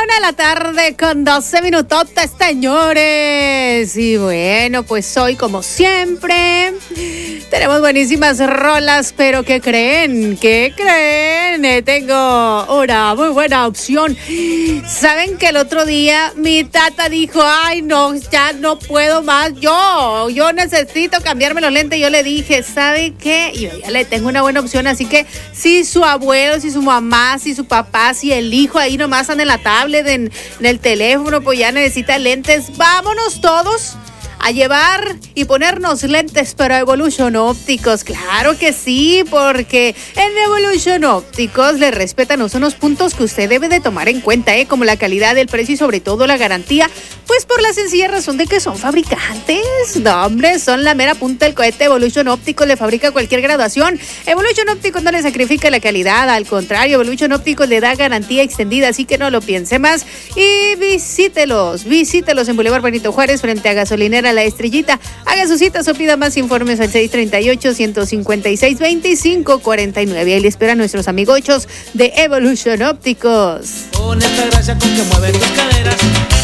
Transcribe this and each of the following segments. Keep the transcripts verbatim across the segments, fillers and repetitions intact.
Una de la tarde con doce minutotes, señores. Y bueno, pues hoy, como siempre, tenemos buenísimas rolas, pero ¿qué creen? ¿Qué creen? Eh, tengo una muy buena opción. ¿Saben que el otro día mi tata dijo, ay, no, ya no puedo más, yo, yo necesito cambiarme los lentes? Yo le dije, ¿sabe qué? Yo ya le tengo una buena opción, así que si su abuelo, si su mamá, si su papá, si el hijo ahí nomás anda en la tablet, en, en el teléfono, pues ya necesita lentes, vámonos todos a llevar y ponernos lentes para Evolution Ópticos. Claro que sí, porque en Evolution Ópticos le respetan unos puntos que usted debe de tomar en cuenta, ¿eh? Como la calidad, el precio y sobre todo la garantía, pues por la sencilla razón de que son fabricantes. No, hombre, son la mera punta del cohete. Evolution Ópticos le fabrica cualquier graduación. Evolution Ópticos no le sacrifica la calidad, al contrario, Evolution Ópticos le da garantía extendida, así que no lo piense más y visítelos, visítelos en Boulevard Benito Juárez, frente a Gasolinera La Estrellita. Haga su cita o pida más informes al seis tres ocho, uno cinco seis, dos cinco cuatro nueve. Ahí le esperan nuestros amigochos de Evolution Ópticos. Con esta gracia con que mueven tus caderas.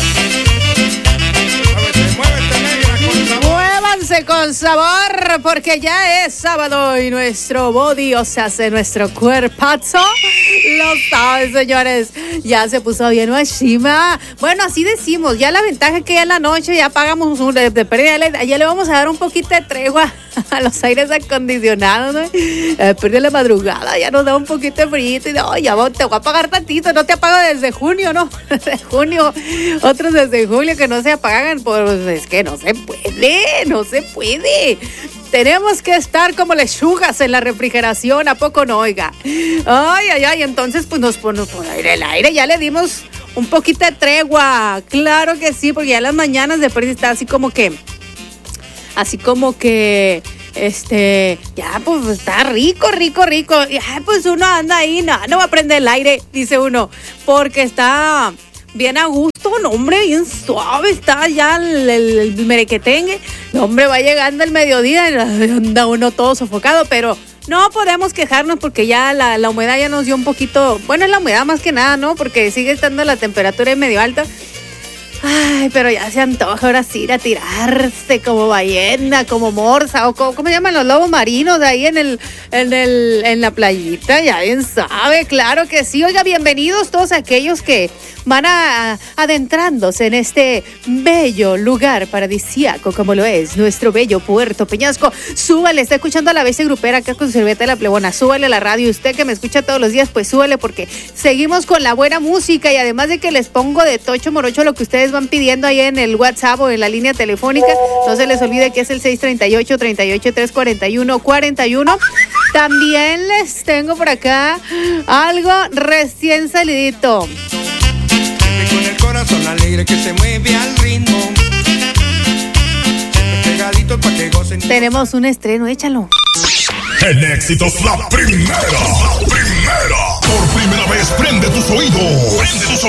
Muévanse con sabor, porque ya es sábado y nuestro body, o sea, hace nuestro cuerpazo, lo saben, señores, ya se puso bien Washima. Bueno, así decimos, ya la ventaja es que ya en la noche ya pagamos un de, de pérdida, ya, ya le vamos a dar un poquito de tregua a los aires acondicionados, ¿no? Eh, pierde la madrugada, ya nos da un poquito de frío y no, ya te voy a pagar tantito, no te apago desde junio, ¿no? Desde junio, otros desde julio que no se apagan, pues es que no se puede, no se puede. Tenemos que estar como lechugas en la refrigeración, ¿a poco no? Oiga. Ay, ay, ay, entonces pues nos ponemos por aire el aire, ya le dimos un poquito de tregua, claro que sí, porque ya las mañanas de pérdida está así como que, así como que, este, ya pues está rico, rico, rico, ya pues uno anda ahí, no, no va a prender el aire, dice uno, porque está bien a gusto, no, hombre, bien suave está ya el, el, el merequetengue. No, hombre, va llegando el mediodía y anda uno todo sofocado, pero no podemos quejarnos porque ya la, la humedad ya nos dio un poquito, bueno, es la humedad más que nada, ¿no? Porque sigue estando la temperatura medio alta. Ay, pero ya se antoja ahora sí ir a tirarse como ballena, como morsa, o como, ¿cómo se llaman los lobos marinos de ahí en el, en el, en la playita? Ya bien sabe, claro que sí. Oiga, bienvenidos todos aquellos que van a, a, adentrándose en este bello lugar paradisíaco como lo es nuestro bello Puerto Peñasco. Súbale, está escuchando a la bestia grupera acá con su servilleta de la plebona. Súbale a la radio, usted que me escucha todos los días, pues súbale porque seguimos con la buena música y además de que les pongo de tocho morocho lo que ustedes van pidiendo ahí en el WhatsApp o en la línea telefónica, no se les olvide que es el seis tres ocho, tres ocho tres, cuatro uno cuatro uno. También les tengo por acá algo recién salidito. Con el corazón alegre que se mueve al ritmo. Pegadito pa' que gocen. Tenemos un estreno, échalo. En éxitos la primera, la primera. Por primera vez prende tus oídos. Prende tus oídos.